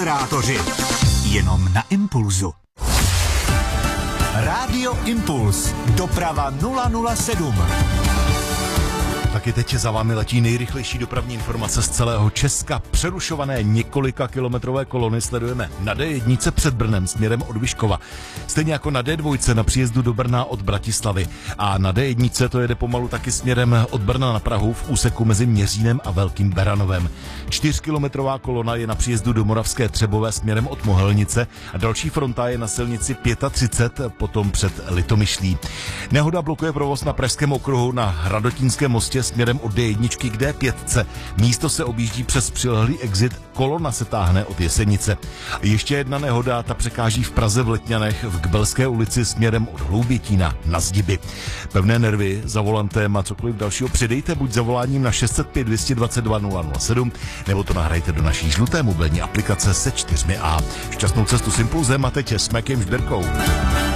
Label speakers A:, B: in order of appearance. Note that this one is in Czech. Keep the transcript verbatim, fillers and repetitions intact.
A: Moderátoři. Jenom na Impulzu. Rádio Impuls. Doprava nula nula sedm.
B: Taky teď za vámi letí nejrychlejší dopravní informace z celého Česka. Přerušované několika kilometrové kolony sledujeme na D jedna před Brnem směrem od Vyškova. Stejně jako na D dva na příjezdu do Brna od Bratislavy. A na D jedna to jede pomalu taky směrem od Brna na Prahu v úseku mezi Měřínem a Velkým Beranovem. Čtyřkilometrová kolona je na příjezdu do Moravské Třebové směrem od Mohelnice a další fronta je na silnici třicet pět, potom před Litomyšlí. Nehoda blokuje provoz na Pražském okruhu na Hrádotínském mostě směrem od D jedna k D pět. Místo se objíždí přes přilehlý exit, kolona se táhne od Jesenice. Ještě jedna nehoda, ta překáží v Praze v Letňanech v Kbelské ulici směrem od Hloubětína na Zdiby. Pevné nervy za volantem a cokoliv dalšího přidejte buď zavoláním na šest set pět dvě dvacet dva nula nula sedm, nebo to nahrajte do naší žluté mobilní aplikace se čtyřmi A. Šťastnou cestu s Impulzem a teď s Mekem Žbirkou.